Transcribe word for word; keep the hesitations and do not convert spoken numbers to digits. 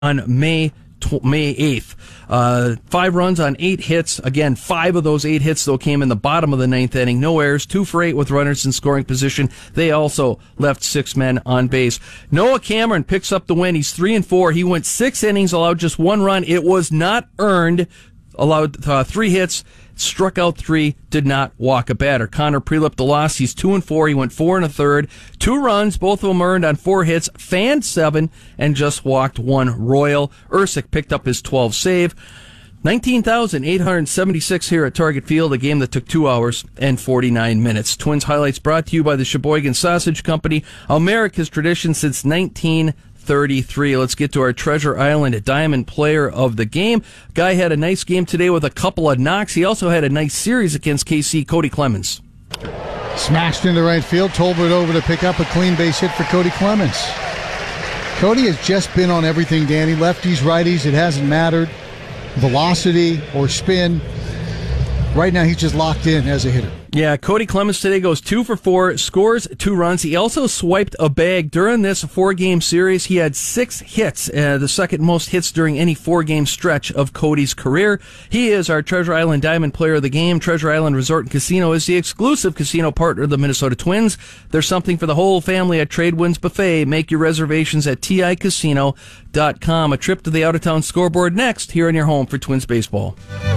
on May May eighth. Uh, five runs on eight hits. Again, five of those eight hits, though, came in the bottom of the ninth inning. No errors, two for eight with runners in scoring position. They also left six men on base. Noah Cameron picks up the win. He's three and four. He went six innings, allowed just one run. It was not earned. Allowed uh, three hits, struck out three, did not walk a batter. Connor Prelip, the loss. He's two and four. He went four and a third. Two runs, both of them earned on four hits, fanned seven, and just walked one. Royal Ursic picked up his twelfth save. nineteen thousand eight hundred seventy-six here at Target Field, a game that took two hours and forty-nine minutes. Twins highlights brought to you by the Sheboygan Sausage Company, America's tradition since nineteen thirty-three. Let's get to our Treasure Island Diamond Player of the Game. Guy had a nice game today with a couple of knocks. He also had a nice series against K C. Cody Clemens. Smashed into right field. Tolbert over to pick up a clean base hit for Cody Clemens. Cody has just been on everything, Danny. Lefties, righties, it hasn't mattered. Velocity or spin. Right now he's just locked in as a hitter. Yeah, Cody Clemens today goes two for four, scores two runs. He also swiped a bag during this four-game series. He had six hits, uh, the second most hits during any four-game stretch of Cody's career. He is our Treasure Island Diamond Player of the Game. Treasure Island Resort and Casino is the exclusive casino partner of the Minnesota Twins. There's something for the whole family at Tradewinds Buffet. Make your reservations at T I casino dot com. A trip to the out-of-town scoreboard next here in your home for Twins baseball.